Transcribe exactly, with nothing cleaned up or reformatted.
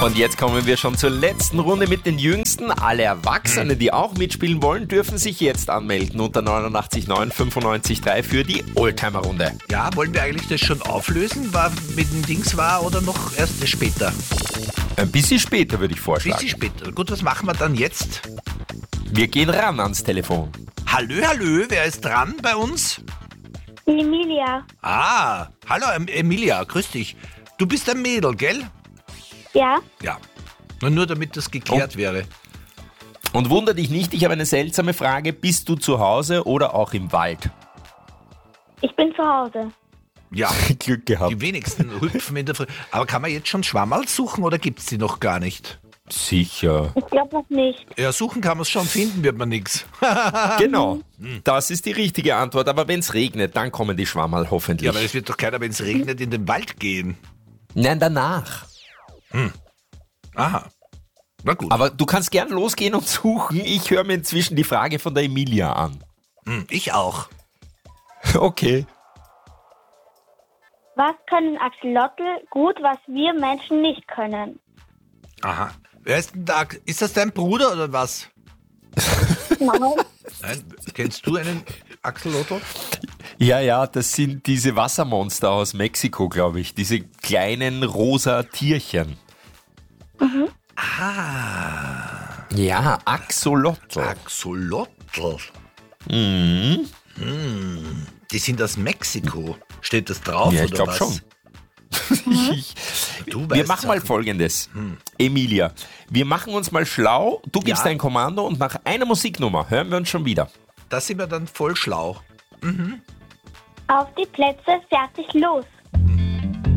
Und jetzt kommen wir schon zur letzten Runde mit den Jüngsten. Alle Erwachsenen, die auch mitspielen wollen, dürfen sich jetzt anmelden unter neunundachtzig neun fünfundneunzig drei für die Oldtimer-Runde. Ja, wollen wir eigentlich das schon auflösen, was mit dem Dings war oder noch erst später? Ein bisschen später würde ich Ein vorschlagen. bisschen später. Gut, was machen wir dann jetzt? Wir gehen ran ans Telefon. Hallö, hallö, wer ist dran bei uns? Die Emilia. Ah, hallo Em- Emilia, grüß dich. Du bist ein Mädel, gell? Ja, Ja. Nur, nur damit das geklärt wäre. Und wunder dich nicht, ich habe eine seltsame Frage. Bist du zu Hause oder auch im Wald? ich bin zu Hause. Ja, Glück gehabt. die wenigsten hüpfen in der Früh. Aber kann man jetzt schon Schwammerl suchen oder gibt's die noch gar nicht? Sicher. Ich glaube noch nicht. Ja, suchen kann man es schon, finden wird man nichts. Genau. Das ist die richtige Antwort. Aber wenn es regnet, dann kommen die Schwammerl hoffentlich. Ja, aber es wird doch keiner, wenn es regnet, in den Wald gehen. Nein, danach. Aha. Na gut. Aber du kannst gern losgehen und suchen. Ich höre mir inzwischen die Frage von der Emilia an. Hm, ich auch. Okay. Was können Axolotl gut, was wir Menschen nicht können? Aha. Wer ist denn da? Ist das dein Bruder oder was? Nein. Nein, kennst du einen Axolotl? Ja, ja, das sind diese Wassermonster aus Mexiko, glaube ich. Diese kleinen rosa Tierchen. Ah, Ja, Axolotl. Axolotl. Mhm. Hm, die sind aus Mexiko. Steht das drauf Ja, oder ich glaube was? schon. ich, Du wir weißt machen mal Sachen. Folgendes. Emilia, wir machen uns mal schlau. Du gibst Ja. ein Kommando und nach einer Musiknummer hören wir uns schon wieder. Da sind wir dann voll schlau. Auf die Plätze, fertig, los.